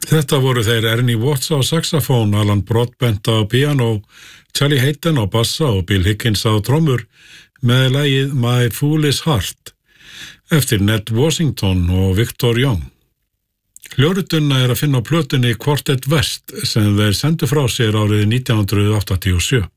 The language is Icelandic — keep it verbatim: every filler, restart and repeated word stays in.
Þetta voru þeir Ernie Watts á saxofón, Alan Broadbent á piano, Charlie Hayden á bassa og Bill Higgins á trommur með lagið My Foolish Heart eftir Ned Washington og Victor Young. Hljóritunna er að finna á plötunni Quartet West sem þeir sendu frá sér árið nítján hundruð áttatíu og sjö.